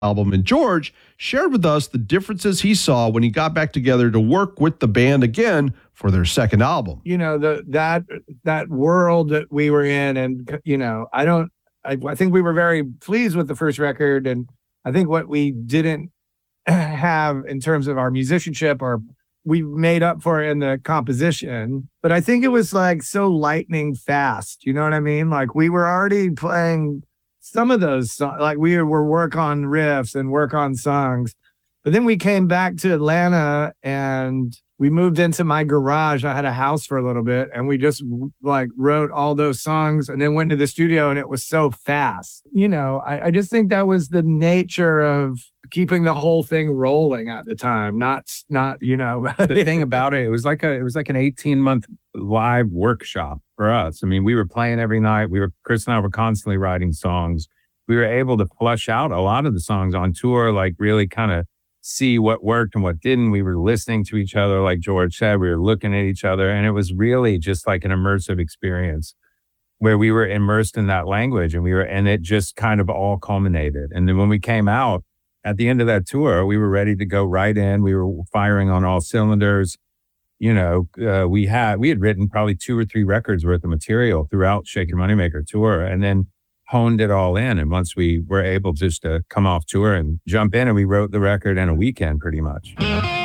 album. And George shared with us the differences he saw when he got back together to work with the band again for their second album. You know, that world that we were in, and you know, I think we were very pleased with the first record, and I think what we didn't have in terms of our musicianship, or we made up for in the composition. But I think it was like so lightning fast. You know what I mean? Like we were already playing some of those songs, like we were work on riffs and work on songs. But then we came back to Atlanta and we moved into my garage. I had a house for a little bit and we just like wrote all those songs and then went to the studio, and it was so fast. You know, I just think that was the nature of keeping the whole thing rolling at the time. Not, you know, the thing about it was like an 18-month live workshop for us. I mean, we were playing every night. Chris and I were constantly writing songs. We were able to flush out a lot of the songs on tour, like really kind of see what worked and what didn't. We were listening to each other, like George said, we were looking at each other, and it was really just like an immersive experience where we were immersed in that language, and it just kind of all culminated. And then when we came out at the end of that tour, we were ready to go right in. We were firing on all cylinders. You know, we had written probably 2 or 3 records worth of material throughout Shake Your Moneymaker tour, and then honed it all in. And once we were able just to come off tour and jump in, and we wrote the record in a weekend pretty much.